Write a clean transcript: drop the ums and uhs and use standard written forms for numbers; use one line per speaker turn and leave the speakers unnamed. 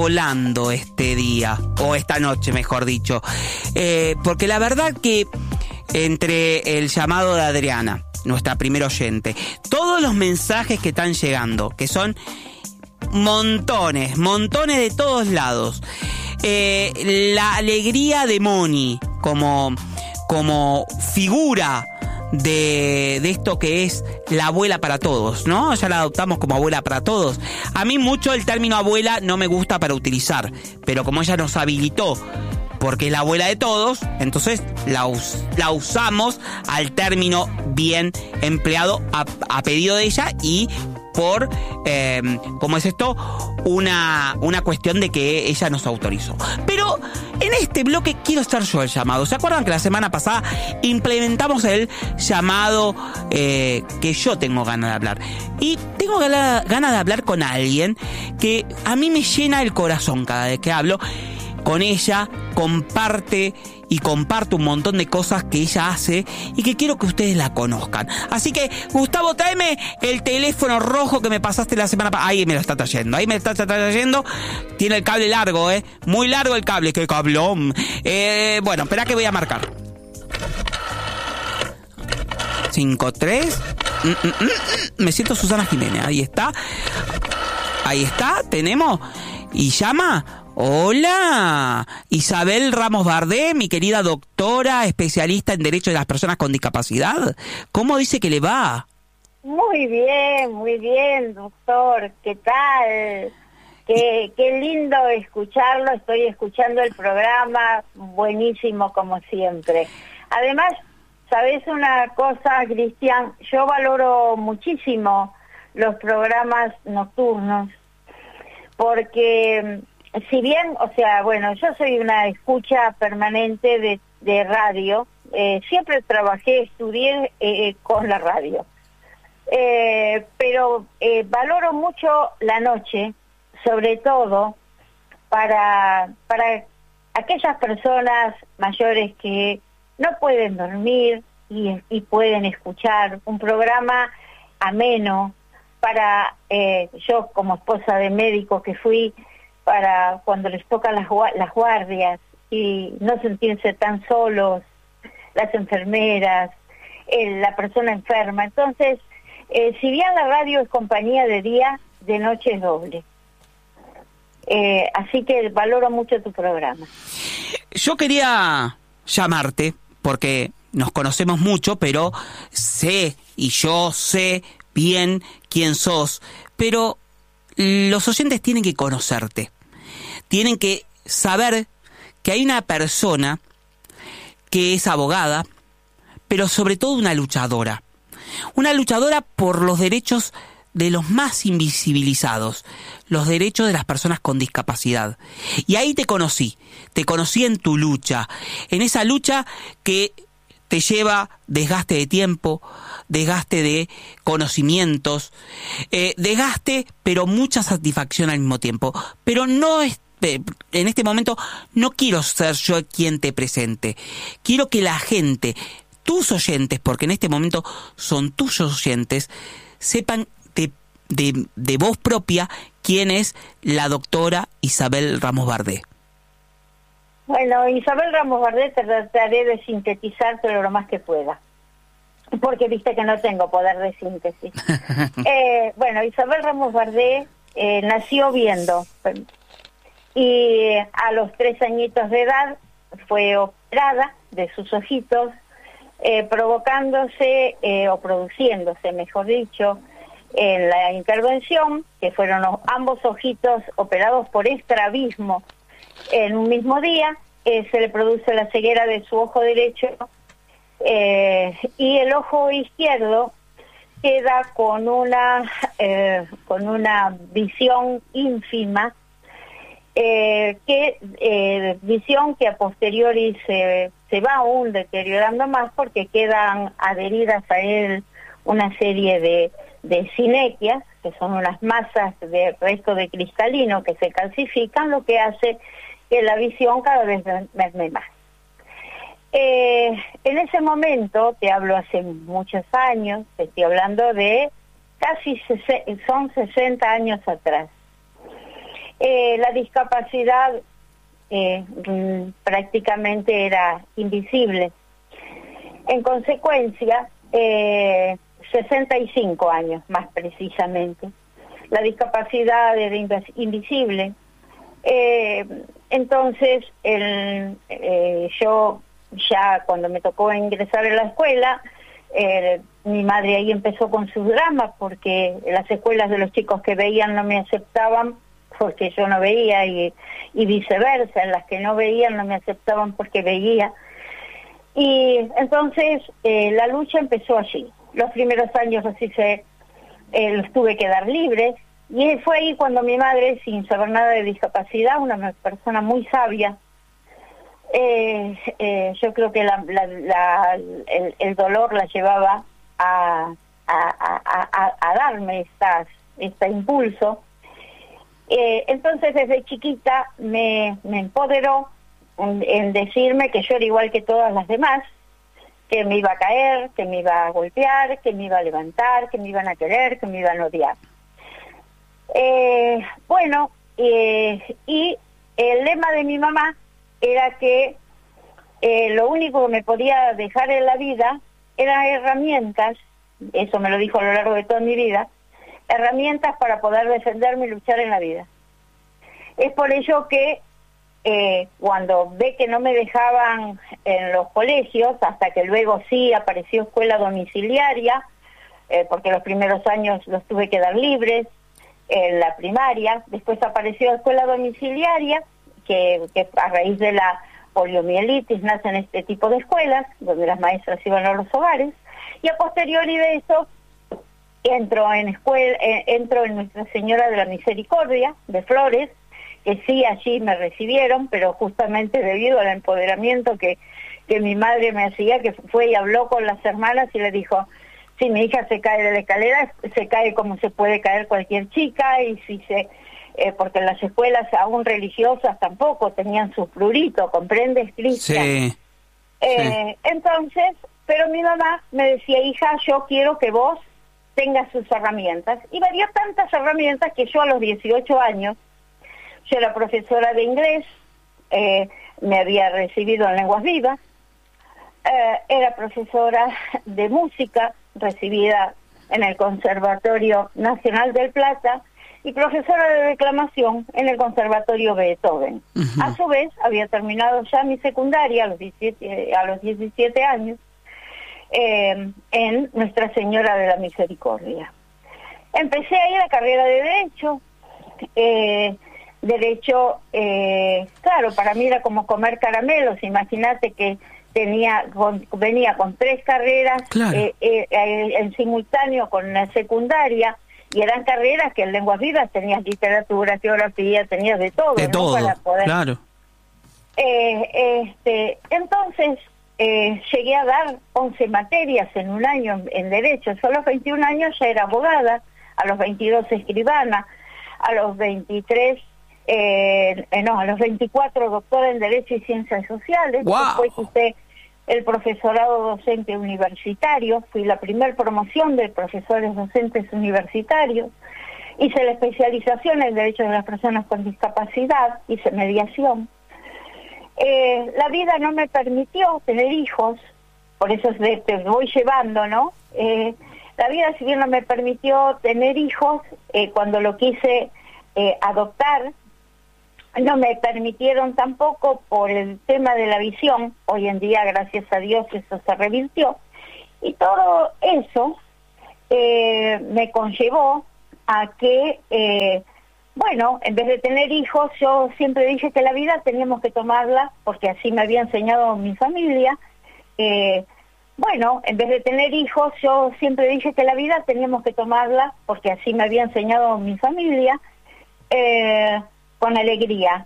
volando este día, o esta noche mejor dicho, porque la verdad que entre el llamado de Adriana, nuestra primera oyente, todos los mensajes que están llegando, que son montones de todos lados, la alegría de Moni como figura de esto que es la abuela para todos, ¿no? Ya la adoptamos como abuela para todos. A mí mucho el término abuela no me gusta para utilizar, pero como ella nos habilitó, porque es la abuela de todos, entonces la usamos al término bien empleado a pedido de ella y por, ¿cómo es esto? Una cuestión de que ella nos autorizó. Pero en este bloque quiero estar yo el llamado. ¿Se acuerdan que la semana pasada implementamos el llamado que yo tengo ganas de hablar? Y tengo ganas de hablar con alguien que a mí me llena el corazón cada vez que hablo con ella, comparte un montón de cosas que ella hace y que quiero que ustedes la conozcan. Así que, Gustavo, tráeme el teléfono rojo que me pasaste la semana pasada. Ahí me lo está trayendo. Tiene el cable largo, muy largo el cable. ¡Qué cablón! Bueno, espera que voy a marcar. 53. Me siento Susana Jiménez. Ahí está. Tenemos. Y llama. Hola, Isabel Ramos Bardé, mi querida doctora, especialista en Derecho de las Personas con Discapacidad. ¿Cómo dice que le va?
Muy bien, doctor. ¿Qué tal? Qué lindo escucharlo. Estoy escuchando el programa, buenísimo como siempre. Además, ¿sabes una cosa, Cristian? Yo valoro muchísimo los programas nocturnos porque... Si bien, yo soy una escucha permanente de radio, siempre estudié con la radio, pero valoro mucho la noche, sobre todo para aquellas personas mayores que no pueden dormir y pueden escuchar un programa ameno para, yo como esposa de médico que fui, para cuando les tocan las guardias y no sentirse tan solos, las enfermeras, la persona enferma. Entonces, si bien la radio es compañía de día, de noche es doble. Así que valoro mucho tu programa.
Yo quería llamarte porque nos conocemos mucho, pero yo sé bien quién sos, pero los oyentes tienen que conocerte, tienen que saber que hay una persona que es abogada, pero sobre todo una luchadora por los derechos de los más invisibilizados, los derechos de las personas con discapacidad. Y ahí te conocí en tu lucha, en esa lucha que te lleva desgaste de tiempo, desgaste de conocimientos, desgaste, pero mucha satisfacción al mismo tiempo. Pero no es, en este momento no quiero ser yo quien te presente. Quiero que la gente, tus oyentes, porque en este momento son tus oyentes, sepan de voz propia quién es la doctora Isabel Ramos Bardé.
Bueno, Isabel Ramos Bardé te trataré de sintetizar, pero lo más que pueda, porque viste que no tengo poder de síntesis. Isabel Ramos Bardé nació viendo y a los 3 añitos de edad fue operada de sus ojitos, produciéndose, mejor dicho, en la intervención, que fueron ambos ojitos operados por estrabismo en un mismo día. Se le produce la ceguera de su ojo derecho y el ojo izquierdo queda con una visión ínfima, visión que a posteriori se va aún deteriorando más porque quedan adheridas a él una serie de sinequias, que son unas masas de resto de cristalino que se calcifican, lo que hace que la visión cada vez merme más. En ese momento, te hablo hace muchos años, te estoy hablando de son 60 años atrás. la discapacidad prácticamente era invisible. En consecuencia, 65 años más precisamente. La discapacidad era invisible. Entonces, yo ya cuando me tocó ingresar a la escuela, mi madre ahí empezó con sus dramas porque las escuelas de los chicos que veían no me aceptaban porque yo no veía y viceversa, en las que no veían no me aceptaban porque veía. Y entonces la lucha empezó allí. Los primeros años así los tuve que dar libres, y fue ahí cuando mi madre, sin saber nada de discapacidad, una persona muy sabia, yo creo que el dolor la llevaba a darme este impulso. Entonces desde chiquita me empoderó en decirme que yo era igual que todas las demás, que me iba a caer, que me iba a golpear, que me iba a levantar, que me iban a querer, que me iban a odiar. Y el lema de mi mamá era que lo único que me podía dejar en la vida eran herramientas, eso me lo dijo a lo largo de toda mi vida, herramientas para poder defenderme y luchar en la vida. Es por ello que cuando ve que no me dejaban en los colegios, hasta que luego sí apareció escuela domiciliaria, porque los primeros años los tuve que dar libres, en la primaria, después apareció escuela domiciliaria, que a raíz de la poliomielitis nacen este tipo de escuelas, donde las maestras iban a los hogares, y a posteriori de eso entro en Nuestra Señora de la Misericordia de Flores, que sí, allí me recibieron, pero justamente debido al empoderamiento que mi madre me hacía, que fue y habló con las hermanas y le dijo: si mi hija se cae de la escalera, se cae como se puede caer cualquier chica, y porque en las escuelas aún religiosas tampoco tenían sus pruritos, ¿comprendes, Cristian?
Sí.
Entonces, pero mi mamá me decía: hija, yo quiero que vos tengas sus herramientas, y me dio tantas herramientas que yo a los 18 años, yo era profesora de inglés, me había recibido en lenguas vivas, era profesora de música, recibida en el Conservatorio Nacional del Plata, y profesora de declamación en el Conservatorio Beethoven. Uh-huh. A su vez, había terminado ya mi secundaria a los 17 años en Nuestra Señora de la Misericordia. Empecé ahí la carrera de Derecho. Claro, para mí era como comer caramelos. Imagínate que venía con 3 carreras, claro, en simultáneo con la secundaria, y eran carreras que en lenguas vivas tenías literatura, geografía, tenías de todo,
de
¿no?
todo,
para poder...
claro.
Entonces llegué a dar 11 materias en un año en Derecho. Yo a los 21 años ya era abogada, a los 22 escribana, a los 23... a los 24 doctora en Derecho y Ciencias Sociales.
Wow.
Después hice el profesorado docente universitario, fui la primer promoción de profesores docentes universitarios, hice la especialización en Derechos de las Personas con Discapacidad, hice mediación. La vida no me permitió tener hijos, por eso te voy llevando, ¿no? La vida, si bien no me permitió tener hijos, cuando lo quise adoptar, no me permitieron tampoco por el tema de la visión. Hoy en día, gracias a Dios, eso se revirtió. Y todo eso me conllevó a que, en vez de tener hijos, yo siempre dije que la vida teníamos que tomarla, porque así me había enseñado mi familia. En vez de tener hijos, yo siempre dije que la vida teníamos que tomarla, porque así me había enseñado mi familia, con alegría.